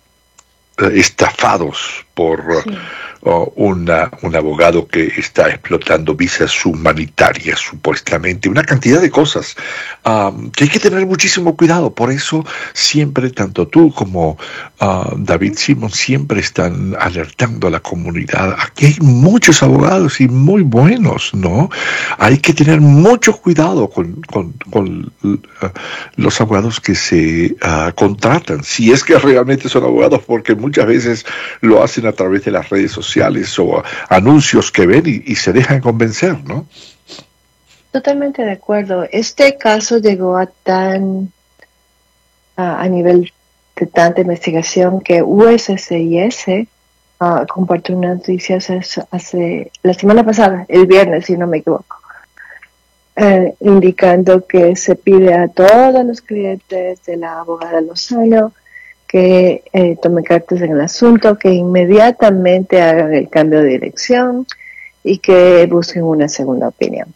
estafados por sí. uh, una, un abogado que está explotando visas humanitarias, supuestamente, una cantidad de cosas um, que hay que tener muchísimo cuidado. Por eso siempre, tanto tú como uh, David Simon, siempre están alertando a la comunidad. Aquí hay muchos abogados y muy buenos, ¿no? Hay que tener mucho cuidado con, con, con uh, los abogados que se uh, contratan, si es que realmente son abogados, porque muchas veces lo hacen a través de las redes sociales o anuncios que ven y, y se dejan convencer, ¿no? Totalmente de acuerdo. Este caso llegó a tan a, a nivel de tanta investigación que U S C I S uh, compartió unas noticias hace, hace la semana pasada, el viernes, si no me equivoco, eh, indicando que se pide a todos los clientes de la abogada Lozano que eh, tomen cartas en el asunto, que inmediatamente hagan el cambio de dirección y que busquen una segunda opinión.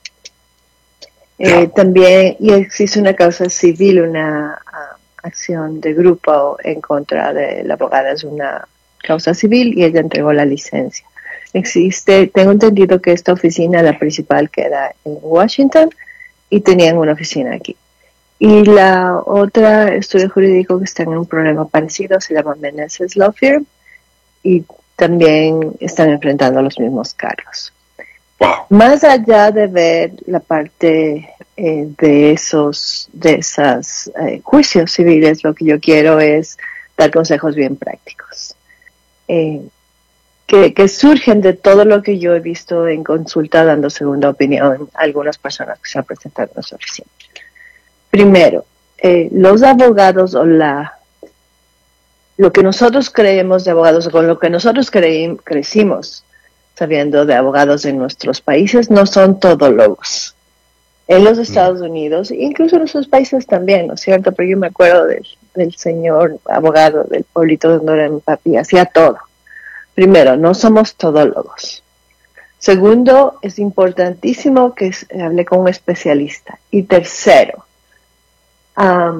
Eh, también y existe una causa civil, una uh, acción de grupo en contra de la abogada, es una causa civil y ella entregó la licencia. Existe, tengo entendido que esta oficina, la principal, queda en Washington y tenían una oficina aquí. Y la otra estudio jurídico que está en un problema parecido se llama Meneses Law Firm y también están enfrentando los mismos cargos. Wow. Más allá de ver la parte eh, de esos de esos eh, juicios civiles, lo que yo quiero es dar consejos bien prácticos eh, que, que surgen de todo lo que yo he visto en consulta dando segunda opinión a algunas personas que se han presentado en nuestra oficina. Primero, eh, los abogados o la lo que nosotros creemos de abogados, con lo que nosotros creí, crecimos sabiendo de abogados en nuestros países, no son todólogos. En los Estados Unidos, incluso en nuestros países también, ¿no es cierto? Pero yo me acuerdo del, del señor abogado del pueblito donde era mi papi, hacía todo. Primero, no somos todólogos. Segundo, es importantísimo que hable con un especialista. Y tercero, Um,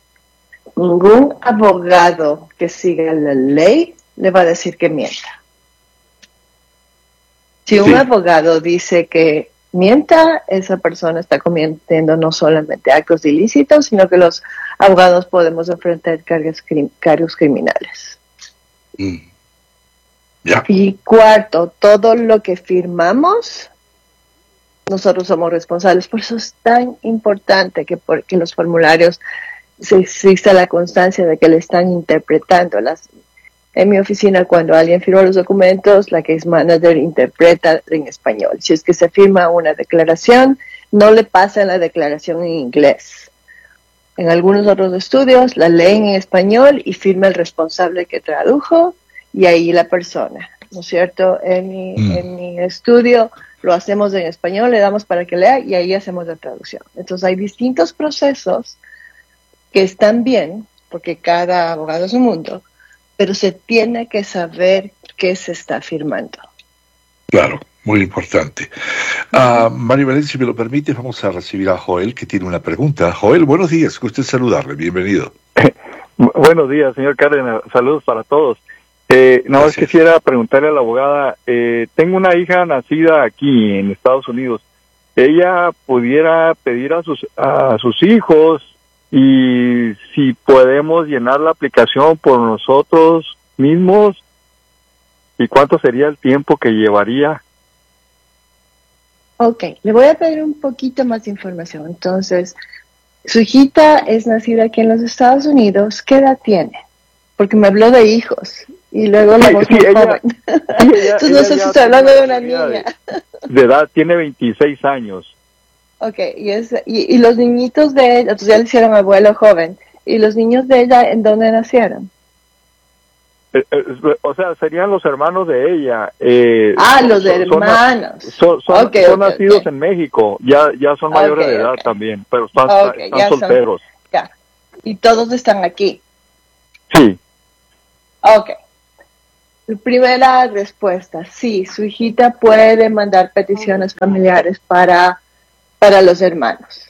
ningún abogado que siga la ley le va a decir que mienta. Si un sí. abogado dice que mienta, esa persona está cometiendo no solamente actos ilícitos, sino que los abogados podemos enfrentar cargos, crim- cargos criminales. Mm. Yeah. Y cuarto, todo lo que firmamos, nosotros somos responsables. Por eso es tan importante que, por, que los formularios se exista la constancia de que le están interpretando. Las, en mi oficina, cuando alguien firma los documentos, la case manager interpreta en español. Si es que se firma una declaración, no le pasan la declaración en inglés. En algunos otros estudios la leen en español y firma el responsable que tradujo y ahí la persona, ¿no es cierto? En mi, mm. en mi estudio lo hacemos en español, le damos para que lea y ahí hacemos la traducción. Entonces hay distintos procesos que están bien, porque cada abogado es un mundo, pero se tiene que saber qué se está firmando. Claro, muy importante. Uh, Maribel, si me lo permite, vamos a recibir a Joel, que tiene una pregunta. Joel, buenos días, gusto en saludarle, bienvenido. Buenos días, señor Cárdenas, saludos para todos. Eh, nada más quisiera preguntarle a la abogada, eh, tengo una hija nacida aquí en Estados Unidos, ella pudiera pedir a sus a sus hijos y si podemos llenar la aplicación por nosotros mismos y cuánto sería el tiempo que llevaría. Ok, le voy a pedir un poquito más de información. Entonces, su hijita es nacida aquí en los Estados Unidos, ¿qué edad tiene? Porque me habló de hijos. y luego la Sí, voz sí, muy ella- joven. sí, ella- Entonces no ella sé si ya estoy hablando de una tiene una niña. De edad, tiene veintiséis años. Ok, y, es, y, y los niñitos de ella, entonces ya le hicieron abuelo joven, y los niños de ella, ¿en dónde nacieron? Eh, eh, o sea, serían los hermanos de ella. eh, Ah, son- los son- son- hermanos. Son, son, Ok, son ok, nacidos ok. en México, ya ya son mayores Ok, de edad ok. también, pero están, Ok, están ya son- solteros. Ya, y todos están aquí. Sí. Ok. Primera respuesta, sí, su hijita puede mandar peticiones familiares para, para los hermanos.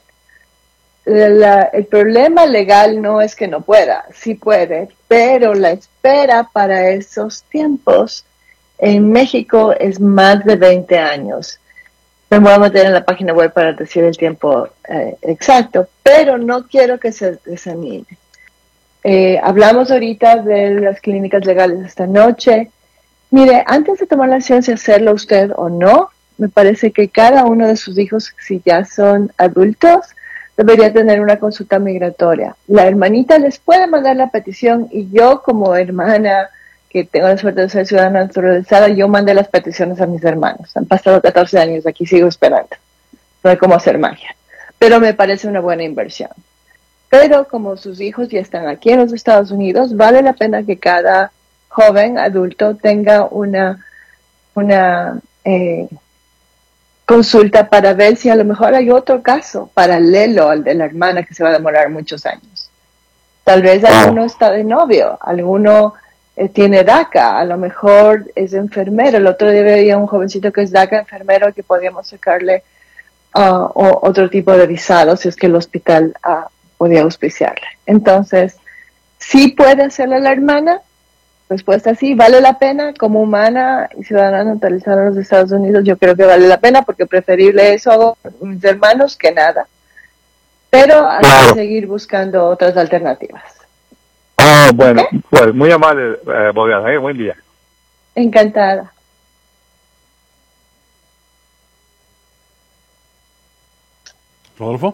La- el problema legal no es que no pueda, sí puede, pero la espera para esos tiempos en México es más de veinte años. Me voy a meter en la página web para decir el tiempo eh, exacto, pero no quiero que se desanime. Eh, hablamos ahorita de las clínicas legales esta noche. Mire, antes de tomar la decisión si hacerlo usted o no, me parece que cada uno de sus hijos, si ya son adultos, debería tener una consulta migratoria. La hermanita les puede mandar la petición y yo como hermana, que tengo la suerte de ser ciudadana naturalizada, yo mandé las peticiones a mis hermanos. Han pasado catorce años, aquí sigo esperando. No hay cómo hacer magia. Pero me parece una buena inversión. Pero como sus hijos ya están aquí en los Estados Unidos, vale la pena que cada joven adulto tenga una, una eh, consulta para ver si a lo mejor hay otro caso paralelo al de la hermana que se va a demorar muchos años. Tal vez alguno está de novio, alguno eh, tiene DACA, a lo mejor es enfermero. El otro día veía un jovencito que es DACA enfermero que podíamos sacarle uh, o, otro tipo de visado si es que el hospital uh, podía auspiciarle. Entonces, ¿sí puede hacerle la hermana? Respuesta sí, vale la pena. Como humana y ciudadana naturalizada en los Estados Unidos, yo creo que vale la pena porque preferible eso hago a mis hermanos que nada. Pero hay que seguir buscando otras alternativas. Ah, bueno, pues muy amable, eh, abogada, eh, buen día. Encantada. Rodolfo.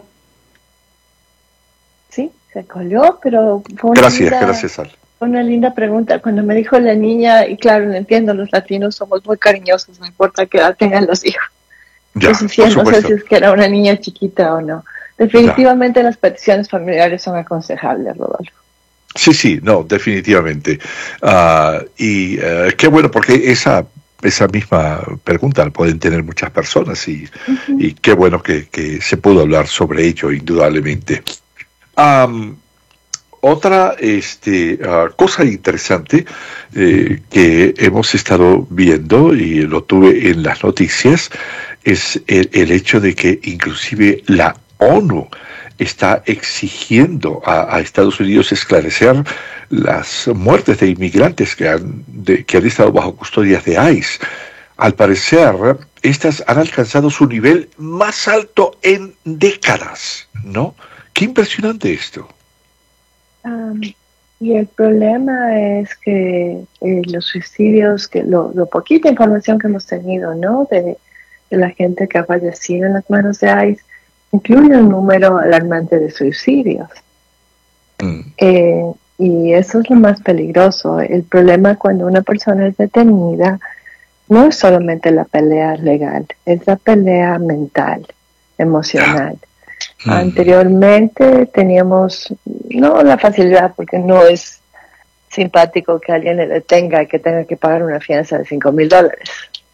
Sí, se colgó, pero fue una Gracias, linda, gracias, Al. fue una linda pregunta. Cuando me dijo la niña, y claro, lo entiendo, los latinos somos muy cariñosos, no importa qué edad tengan los hijos. Ya, Entonces, sí, por no sé supuesto. si es que era una niña chiquita o no. Definitivamente las peticiones familiares son aconsejables, Rodolfo. Sí, sí, no, definitivamente. Ah, y eh, qué bueno, porque esa esa misma pregunta la pueden tener muchas personas y, uh-huh. y qué bueno que, que se pudo hablar sobre ello, indudablemente. Um, otra este, uh, cosa interesante eh, que hemos estado viendo y lo tuve en las noticias es el, el hecho de que inclusive la ONU está exigiendo a, a Estados Unidos esclarecer las muertes de inmigrantes que han, de, que han estado bajo custodias de ICE. Al parecer, estas han alcanzado su nivel más alto en décadas, ¿no? Qué impresionante esto. Um, y el problema es que eh, los suicidios, que lo, lo poquita información que hemos tenido, ¿no? De, de la gente que ha fallecido en las manos de ICE, incluye un número alarmante de suicidios. Mm. Eh, y eso es lo más peligroso. El problema cuando una persona es detenida no es solamente la pelea legal, es la pelea mental, emocional. Mm. Anteriormente teníamos, no la facilidad, porque no es simpático que alguien le detenga y que tenga que pagar una fianza de cinco mil dólares.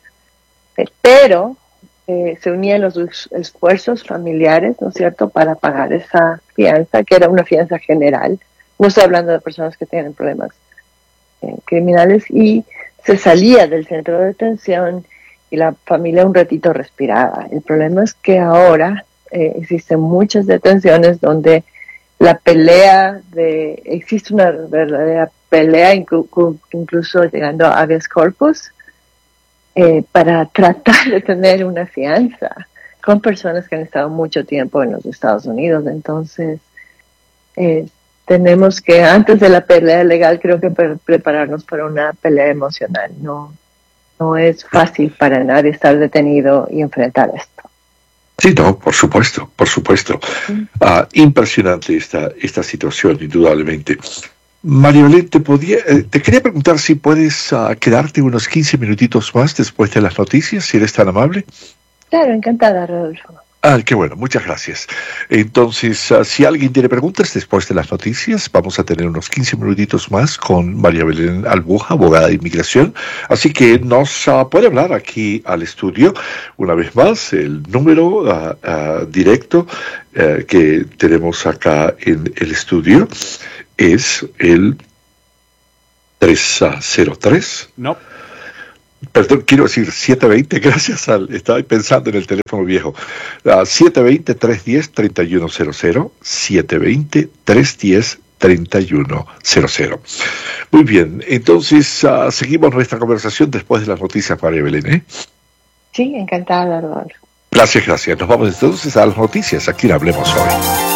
Pero Eh, se unían los esfuerzos familiares, ¿no es cierto?, para pagar esa fianza, que era una fianza general. No estoy hablando de personas que tienen problemas eh, criminales, y se salía del centro de detención y la familia un ratito respiraba. El problema es que ahora eh, existen muchas detenciones donde la pelea de, existe una verdadera pelea, inclu- incluso llegando a habeas corpus, Eh, para tratar de tener una fianza con personas que han estado mucho tiempo en los Estados Unidos. Entonces, eh, tenemos que, antes de la pelea legal, creo que pre- prepararnos para una pelea emocional. No, no es fácil para nadie estar detenido y enfrentar esto. Sí, no, por supuesto, por supuesto. Mm. Uh, impresionante esta, esta situación, indudablemente. María Belén, te, podía, eh, te quería preguntar si puedes uh, quedarte unos quince minutitos más después de las noticias, si eres tan amable. Claro, encantada, Rodolfo. Ah, qué bueno, muchas gracias. Entonces, uh, si alguien tiene preguntas después de las noticias, vamos a tener unos quince minutitos más con María Belén Albuja, abogada de inmigración. Así que nos uh, puede hablar aquí al estudio. Una vez más, el número uh, uh, directo uh, que tenemos acá en el estudio es el tres cero tres. No. Perdón, quiero decir siete veinte, gracias al... Estaba pensando en el teléfono viejo. Uh, siete veinte, tres diez, treinta y uno cero cero. siete veinte, tres diez, treinta y uno cero cero. Muy bien, entonces uh, seguimos nuestra conversación después de las noticias, María Belén, ¿eh? Sí, encantada, Rodolfo. Gracias, gracias. Nos vamos entonces a las noticias. Aquí en Hablemos Hoy.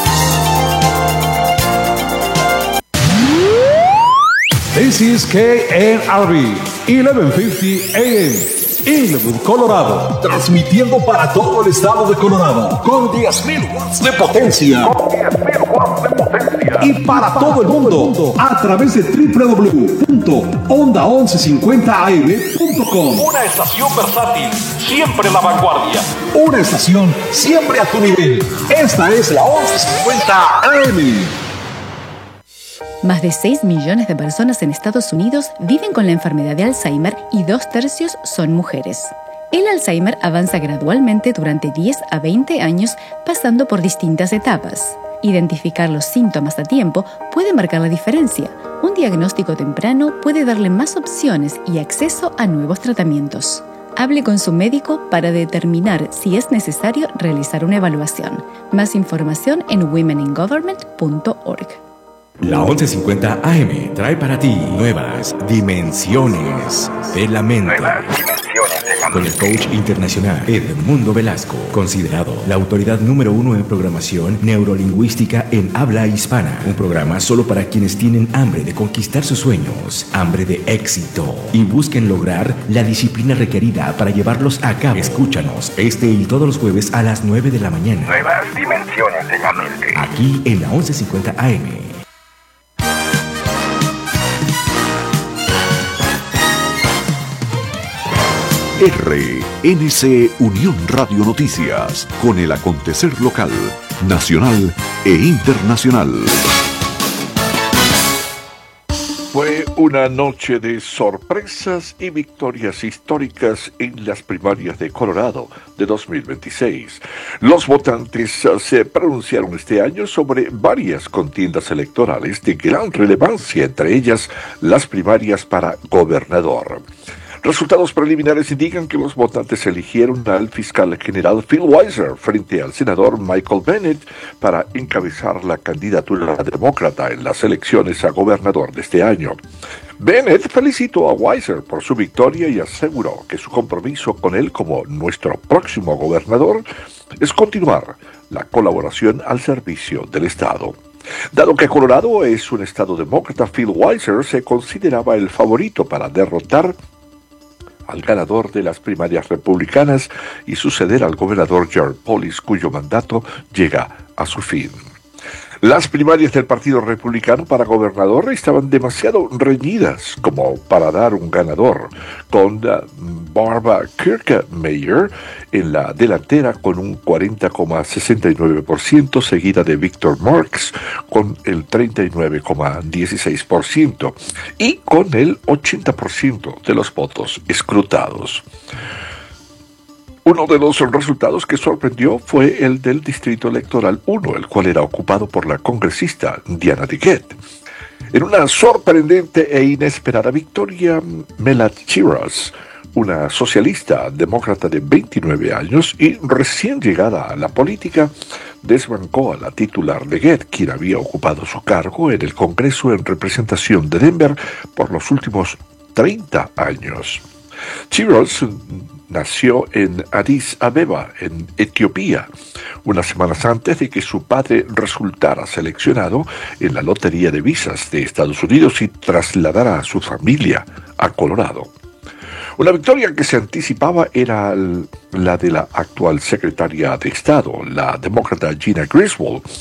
This is K N R B, eleven fifty A M, Inglewood, Colorado. Transmitiendo para todo el estado de Colorado con diez mil watts de potencia. Con diez mil watts de potencia. Y para todo el mundo a través de doble u doble u doble u punto onda once cincuenta a m punto com. Una estación versátil, siempre la vanguardia. Una estación siempre a tu nivel. Esta es la once cincuenta A M. Más de seis millones de personas en Estados Unidos viven con la enfermedad de Alzheimer y dos tercios son mujeres. El Alzheimer avanza gradualmente durante diez a veinte años, pasando por distintas etapas. Identificar los síntomas a tiempo puede marcar la diferencia. Un diagnóstico temprano puede darle más opciones y acceso a nuevos tratamientos. Hable con su médico para determinar si es necesario realizar una evaluación. Más información en women in government punto org. La once cincuenta A M trae para ti nuevas dimensiones de la mente. Con el coach internacional Edmundo Velasco, considerado la autoridad número uno en programación neurolingüística en habla hispana. Un programa solo para quienes tienen hambre de conquistar sus sueños, hambre de éxito y busquen lograr la disciplina requerida para llevarlos a cabo. Escúchanos este y todos los jueves a las nueve de la mañana. Nuevas dimensiones de la mente. Aquí en la once cincuenta A M. R N C Unión Radio Noticias, con el acontecer local, nacional e internacional. Fue una noche de sorpresas y victorias históricas en las primarias de Colorado de dos mil veintiséis. Los votantes se pronunciaron este año sobre varias contiendas electorales de gran relevancia, entre ellas las primarias para gobernador. Resultados preliminares indican que los votantes eligieron al fiscal general Phil Weiser frente al senador Michael Bennet para encabezar la candidatura demócrata en las elecciones a gobernador de este año. Bennet felicitó a Weiser por su victoria y aseguró que su compromiso con él como nuestro próximo gobernador es continuar la colaboración al servicio del Estado. Dado que Colorado es un estado demócrata, Phil Weiser se consideraba el favorito para derrotar al ganador de las primarias republicanas y suceder al gobernador Jared Polis, cuyo mandato llega a su fin. Las primarias del Partido Republicano para gobernador estaban demasiado reñidas como para dar un ganador, con uh, Barbara Kirkmeyer en la delantera con un cuarenta coma sesenta y nueve por ciento, seguida de Victor Marks con el treinta y nueve coma dieciséis por ciento y con el ochenta por ciento de los votos escrutados. Uno de los resultados que sorprendió fue el del Distrito Electoral uno, el cual era ocupado por la congresista Diana DeGette. En una sorprendente e inesperada victoria, Mela Chiras, una socialista demócrata de veintinueve años y recién llegada a la política, desbancó a la titular DeGette, quien había ocupado su cargo en el Congreso en representación de Denver por los últimos treinta años. Chiras nació en Addis Abeba, en Etiopía, unas semanas antes de que su padre resultara seleccionado en la lotería de visas de Estados Unidos y trasladara a su familia a Colorado. Una victoria que se anticipaba era la de la actual secretaria de Estado, la demócrata Gina Griswold,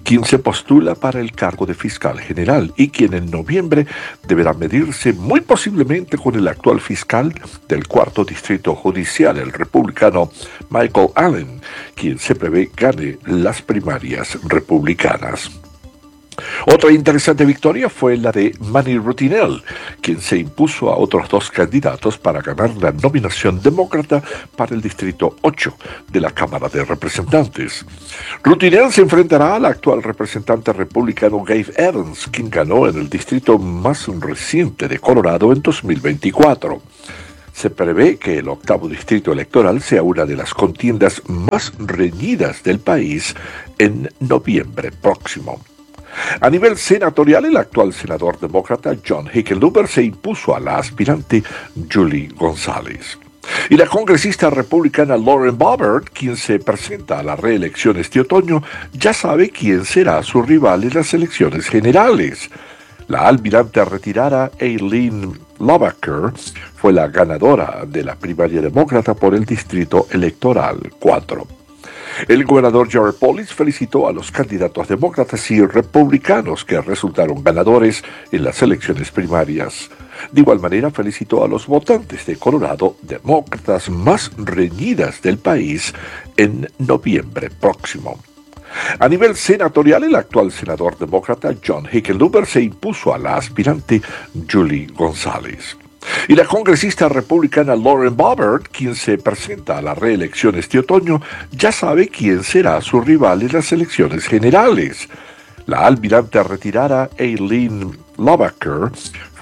quien se postula para el cargo de fiscal general y quien en noviembre deberá medirse muy posiblemente con el actual fiscal del cuarto distrito judicial, el republicano Michael Allen, quien se prevé gane las primarias republicanas. Otra interesante victoria fue la de Manny Rutinel, quien se impuso a otros dos candidatos para ganar la nominación demócrata para el Distrito ocho de la Cámara de Representantes. Rutinel se enfrentará al actual representante republicano Gabe Evans, quien ganó en el distrito más reciente de Colorado en dos mil veinticuatro. Se prevé que el octavo distrito electoral sea una de las contiendas más reñidas del país en noviembre próximo. A nivel senatorial, el actual senador demócrata John Hickenlooper se impuso a la aspirante Julie González. Y la congresista republicana Lauren Boebert, quien se presenta a la reelección este otoño, ya sabe quién será su rival en las elecciones generales. La almirante retirada Eileen Lovaker fue la ganadora de la primaria demócrata por el distrito electoral cuatro. El gobernador Jared Polis felicitó a los candidatos demócratas y republicanos que resultaron ganadores en las elecciones primarias. De igual manera felicitó a los votantes de Colorado, demócratas más reñidas del país, en noviembre próximo. A nivel senatorial, el actual senador demócrata John Hickenlooper se impuso a la aspirante Julie González. Y la congresista republicana Lauren Boebert, quien se presenta a la reelección este otoño, ya sabe quién será su rival en las elecciones generales. La almirante retirada Eileen Lovaker